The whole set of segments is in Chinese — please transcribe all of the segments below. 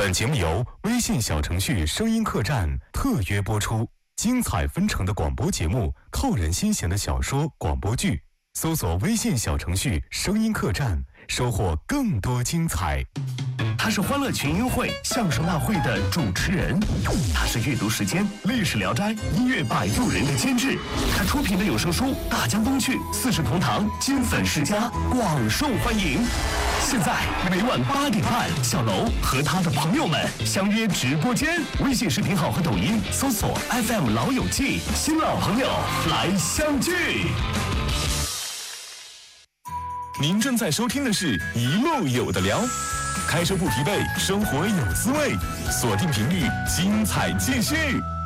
本节目由微信小程序声音客栈特约播出，精彩纷呈的广播节目，扣人心弦的小说、广播剧，搜索微信小程序声音客栈，收获更多精彩。 他是欢乐群英会相声大会的主持人，他是阅读时间历史聊斋音乐摆渡人的监制，他出品的有声书《大江东去》四世同堂金粉世家广受欢迎。现在每晚8点半，小楼和他的朋友们相约直播间，微信视频号和抖音搜索 FM 老友记，新老朋友来相聚。 您正在收听的是《一路有的聊》，开车不疲惫，生活有滋味，锁定频率，精彩继续。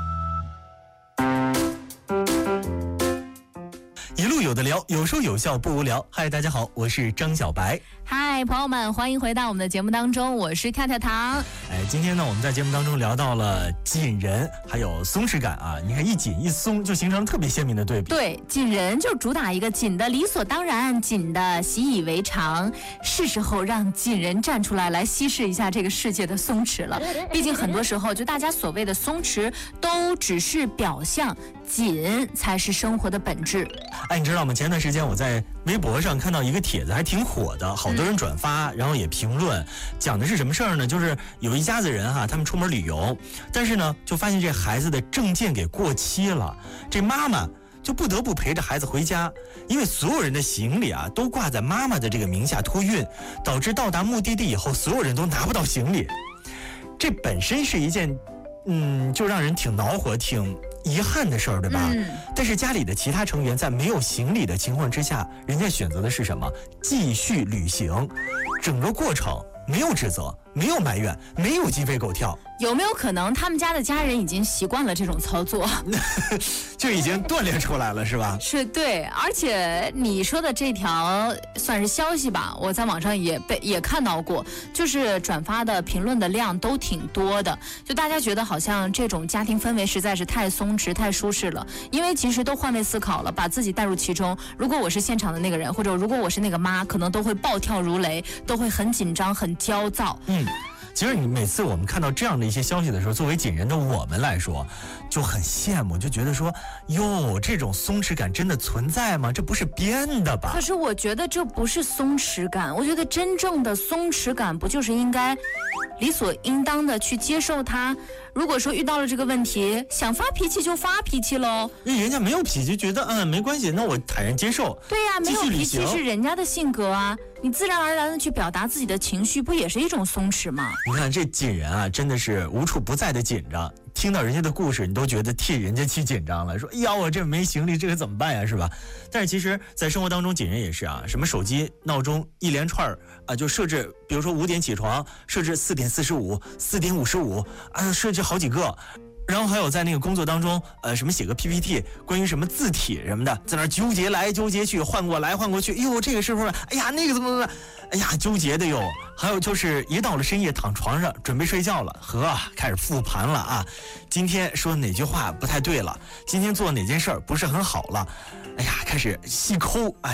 一路有的聊，有说有笑不无聊。嗨，大家好，我是张小白。 嗨，朋友们，欢迎回到我们的节目当中，我是跳跳糖。 今天呢，我们在节目当中聊到了紧人，还有松弛感啊。你看，一紧一松就形成了特别鲜明的对比。 对，紧人就主打一个紧的理所当然，紧的习以为常，是时候让紧人站出来，来稀释一下这个世界的松弛了。毕竟很多时候，就大家所谓的松弛，都只是表象，紧才是生活的本质。 你知道吗？前段时间我在微博上看到一个帖子，还挺火的，好多人转发，然后也评论，讲的是什么事儿呢？就是有一家子人他们出门旅游，但是呢，就发现这孩子的证件给过期了，这妈妈就不得不陪着孩子回家，因为所有人的行李都挂在妈妈的这个名下托运，导致到达目的地以后，所有人都拿不到行李。这本身是一件，就让人挺恼火、挺遗憾的事儿，对吧？但是家里的其他成员在没有行李的情况之下，人家选择的是什么？继续旅行，整个过程没有指责，没有埋怨，没有鸡飞狗跳。 有没有可能他们家的家人已经习惯了这种操作， 就已经锻炼出来了，是吧？ 是，对。而且你说的这条算是消息吧，我在网上也看到过，就是转发的评论的量都挺多的，就大家觉得好像这种家庭氛围实在是太松弛、太舒适了。因为其实都换位思考了，把自己带入其中。如果我是现场的那个人，或者如果我是那个妈，可能都会暴跳如雷，都会很紧张、很焦躁。 其实你每次我们看到这样的一些消息的时候，作为紧人的我们来说就很羡慕，就觉得说哟，这种松弛感真的存在吗？这不是编的吧？ 可是我觉得这不是松弛感，我觉得真正的松弛感不就是应该理所应当的去接受它？如果说遇到了这个问题，想发脾气就发脾气喽。 人家没有脾气，觉得没关系，那我坦然接受。 对呀，没有脾气是人家的性格啊，你自然而然的去表达自己的情绪，不也是一种松弛吗？ 你看这紧人真的是无处不在的紧张。听到人家的故事，你都觉得替人家去紧张了，说哎呀，我这没行李，这个怎么办呀，是吧？但是其实在生活当中，紧人也是什么手机闹钟一连串就设置，比如说5点起床，设置4点45、4点55设置好几个。然后还有在那个工作当中，什么写个 PPT， 关于什么字体什么的，在那纠结来纠结去，换过来换过去，哟，这个是不是？哎呀，那个怎么？哎呀，纠结的哟。还有就是一到了深夜躺床上准备睡觉了，开始复盘了今天说哪句话不太对了，今天做哪件事儿不是很好了，哎呀，开始细抠